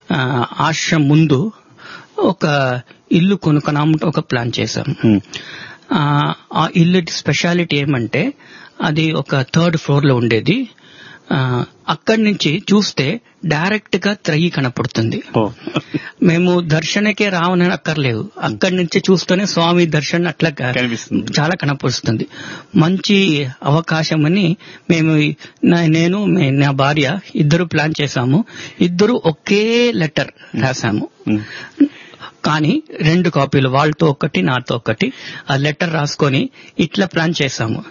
ఆశ్రమం ముందు ఒక ఇల్లు కొనుక్కున్నామంటే ఒక ప్లాన్ చేశాం. ఆ ఇల్లు స్పెషాలిటీ ఏమంటే అది ఒక 3rd floor లో ఉండేది. అక్కడి నుంచి చూస్తే డైరెక్ట్ గా త్రయి కనపడుతుంది. మేము దర్శనకే రావనని అక్కర్లేదు, అక్కడి నుంచి చూస్తూనే స్వామి దర్శనం అట్లా చాలా కనపడుతుంది. మంచి అవకాశం అని మేము నేను నా భార్య ఇద్దరు ప్లాన్ చేశాము. ఇద్దరు ఒకే లెటర్ రాశాము, కానీ 2 కాపీలు, వాళ్ళతో ఒకటి నాతో ఒకటి. ఆ లెటర్ రాసుకొని ఇట్లా ప్లాన్ చేశాము.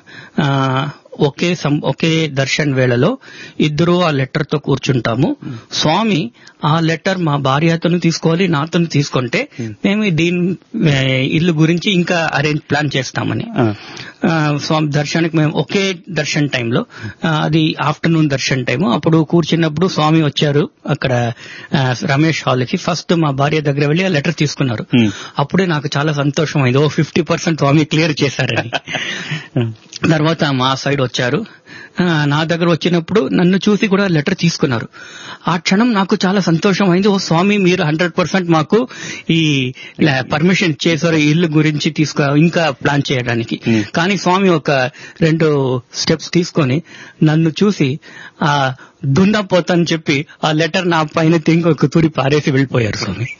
ఒకే దర్శన్ వేళలో ఇద్దరు ఆ లెటర్ తో కూర్చుంటాము. స్వామి ఆ లెటర్ మా భార్యతో తీసుకోవాలి, నాతో తీసుకుంటే మేము దీని ఇల్లు గురించి ఇంకా ప్లాన్ చేస్తామని. స్వామి దర్శనానికి మేము ఒకే దర్శన్ టైంలో, అది ఆఫ్టర్నూన్ దర్శన్ టైము. అప్పుడు కూర్చున్నప్పుడు స్వామి వచ్చారు అక్కడ రమేష్ హాల్ కి. ఫస్ట్ మా భార్య దగ్గర వెళ్లి ఆ లెటర్ తీసుకున్నారు. అప్పుడే నాకు చాలా సంతోషం అయింది, 50% స్వామి క్లియర్ చేశారని. తర్వాత మా సైడ్ వచ్చారు, నా దగ్గర వచ్చినప్పుడు నన్ను చూసి కూడా లెటర్ తీసుకున్నారు. ఆ క్షణం నాకు చాలా సంతోషం అయింది. స్వామి మీరు 100% మాకు ఈ పర్మిషన్ ఇచ్చేసారు ఈ ఇల్లు గురించి ఇంకా ప్లాన్ చేయడానికి. కానీ స్వామి ఒక 2 స్టెప్స్ తీసుకొని నన్ను చూసి ఆ దున్నపోతని చెప్పి ఆ లెటర్ నా పైన ఇంకొక తూరి పారేసి వెళ్ళిపోయారు స్వామి.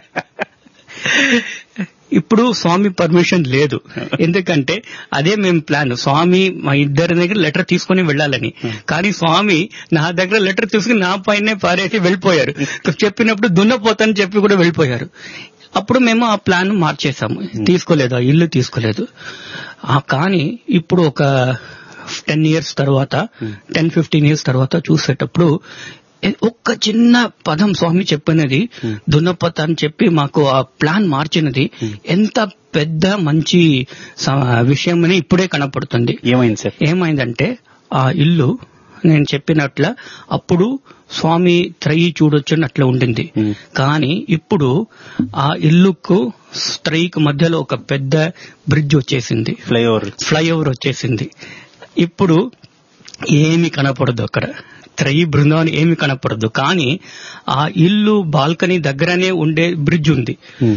ఇప్పుడు స్వామి పర్మిషన్ లేదు, ఎందుకంటే అదే మేము ప్లాన్. స్వామి మా ఇద్దరి దగ్గర లెటర్ తీసుకుని వెళ్ళాలని, కానీ స్వామి నా దగ్గర లెటర్ తీసుకుని నా పైనే పారేసి వెళ్ళిపోయారు. చెప్పినప్పుడు దున్నపోతని చెప్పి కూడా వెళ్ళిపోయారు. అప్పుడు మేము ఆ ప్లాన్ మార్చేసాము, తీసుకోలేదు, ఆ ఇల్లు తీసుకోలేదు. కానీ ఇప్పుడు ఒక 10 years తర్వాత, 10-15 years తర్వాత చూసేటప్పుడు ఒక్క చిన్న పదం స్వామి చెప్పినది, దున్నపత అని చెప్పి మాకు ఆ ప్లాన్ మార్చినది ఎంత పెద్ద మంచి విషయం అని ఇప్పుడే కనపడుతుంది. ఏమైందంటే ఆ ఇల్లు నేను చెప్పినట్ల అప్పుడు స్వామి త్రయి చూడొచ్చు అట్లా ఉండింది. కానీ ఇప్పుడు ఆ ఇల్లుకు త్రయికి మధ్యలో ఒక పెద్ద బ్రిడ్జ్ వచ్చేసింది, ఫ్లైఓవర్ వచ్చేసింది. ఇప్పుడు ఏమి కనపడదు, అక్కడ త్రయి బృందావనం ఏమి కనపడదు. కానీ ఆ ఇల్లు బాల్కనీ దగ్గరనే ఉండే బ్రిడ్జ్ ఉంది.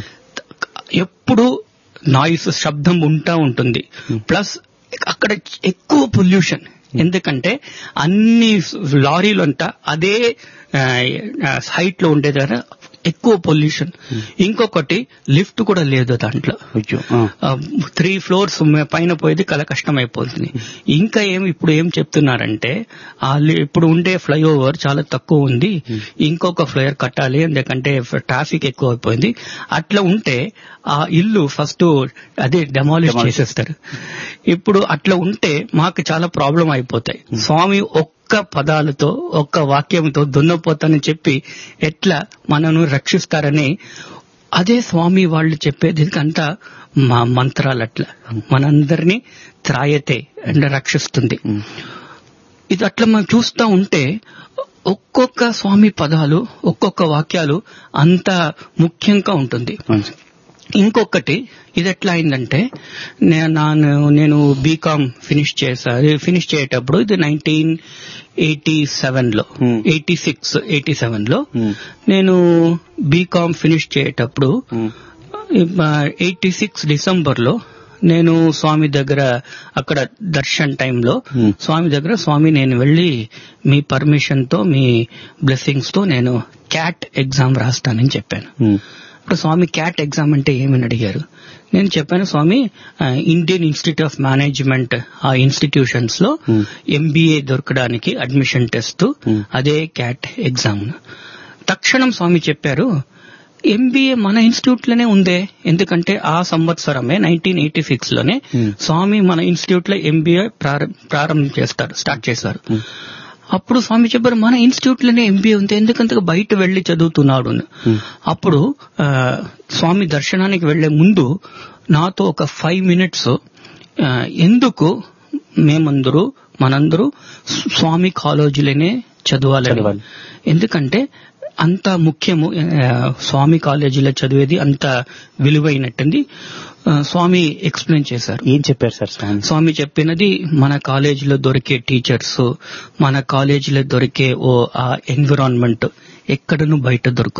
ఎప్పుడు నాయిస్, శబ్దం ఉంటుంది. ప్లస్ అక్కడ ఎక్కువ పొల్యూషన్, ఎందుకంటే అన్ని లారీలు అంతా అదే హైట్ లో ఉండే దగ్గర ఎక్కువ పొల్యూషన్. ఇంకొకటి లిఫ్ట్ కూడా లేదు దాంట్లో, 3 floors పైన పోయేది కల కష్టమైపోతుంది. ఇంకా ఇప్పుడు ఏం చెప్తున్నారంటే ఇప్పుడు ఉండే ఫ్లైఓవర్ చాలా తక్కువ ఉంది, ఇంకొక ఫ్లైఓవర్ కట్టాలి, ఎందుకంటే ట్రాఫిక్ ఎక్కువ అయిపోయింది. అట్లా ఉంటే ఆ ఇల్లు ఫస్ట్ అదే డెమాలిష్ చేసేస్తారు. ఇప్పుడు అట్లా ఉంటే మాకు చాలా ప్రాబ్లం అయిపోతాయి. స్వామి ఒక్క పదాలతో, ఒక్క వాక్యంతో దున్నపోతానని చెప్పి ఎట్లా మనను రక్షిస్తారని, అదే స్వామి వాళ్ళు చెప్పేది అంతా మా మంత్రాలు అట్లా మనందరినీ త్రాయతే అంటే రక్షిస్తుంది. ఇది అట్లా మనం చూస్తూ ఉంటే ఒక్కొక్క స్వామి పదాలు, ఒక్కొక్క వాక్యాలు అంత ముఖ్యంగా ఉంటుంది. ఇంకొకటి ఇది ఎట్లా అయిందంటే, నేను బీకామ్ ఫినిష్ చేసేటప్పుడు, ఇది 1987లో 86-87లో నేను బీకామ్ ఫినిష్ చేసేటప్పుడు 86 డిసెంబర్లో నేను స్వామి దగ్గర అక్కడ దర్శన్ టైంలో స్వామి నేను వెళ్లి మీ పర్మిషన్ తో, మీ బ్లెస్సింగ్స్ తో నేను క్యాట్ ఎగ్జామ్ రాస్తానని చెప్పాను. స్వామి క్యాట్ ఎగ్జామ్ అంటే ఏమని అడిగారు. నేను చెప్పాను, స్వామి ఇండియన్ ఇన్స్టిట్యూట్ ఆఫ్ మేనేజ్మెంట్ ఆ ఇన్స్టిట్యూషన్స్ లో MBA దొరకడానికి అడ్మిషన్ టెస్ట్, అదే క్యాట్ ఎగ్జామ్. తక్షణం స్వామి చెప్పారు, MBA మన ఇన్స్టిట్యూట్ లోనే ఉందే, ఎందుకంటే ఆ సంవత్సరమే 1986 లోనే స్వామి మన ఇన్స్టిట్యూట్ లో MBA స్టార్ట్ చేశారు. అప్పుడు స్వామి చెప్పారు, మన ఇన్స్టిట్యూట్ లోనే MBA ఉంది, ఎందుకంటే బయట వెళ్లి చదువుతున్నాడు. అప్పుడు స్వామి దర్శనానికి వెళ్లే ముందు నాతో ఒక 5 minutes ఎందుకు మనందరూ స్వామి కాలేజీలోనే చదవాలి, ఎందుకంటే అంత ముఖ్యము, స్వామి కాలేజీలో చదివేది అంత విలువైనట్టుంది. స్వామి ఎక్స్ప్లెయిన్ చేశారు. ఏం చెప్పారు సార్ స్వామి చెప్పినది, మన కాలేజీలో దొరికే టీచర్స్, మన కాలేజీలో దొరికే ఆ ఎన్విరాన్మెంట్ ఎక్కడను బయట దొరకదు.